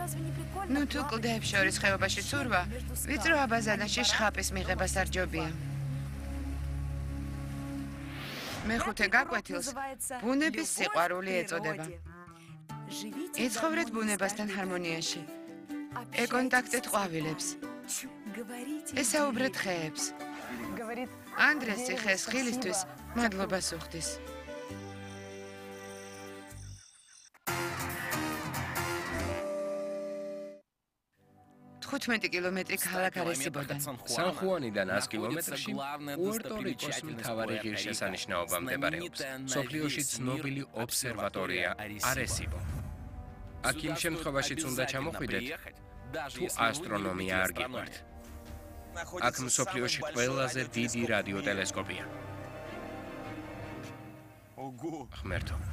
ნუ თუ კლდეებს შორის ხეობაში ცურვა, ვიწრო აბაზანაში შხაპის მიღება სარჯობია. მეხუთე გაკვეთილს ბუნების სიყვარული ეწოდება. იცხოვრეთ ბუნებასთან ჰარმონიაში. ეკონტაქტეთ ყვავილებს. ესაუბრეთ ხეებს. ანდრეს ციხეს ხილისთვის მადლობას უხდის. 15 კილომეტრი ქალაქ არესიბოდან. სან-ხუანიდან 100 კილომეტრში პუერტო-რიკოს მთავარი ღირსშესანიშნაობა მდებარეობს. მსოფლიოში ცნობილი ობსერვატორია არესიბო. აქ იმ შემთხვევაშიც უნდა ჩამოხვიდეთ, თუ ასტრონომია არ გიყვართ. აქ მსოფლიოში ყველაზე დიდი რადიოტელესკოპია. ღმერთო.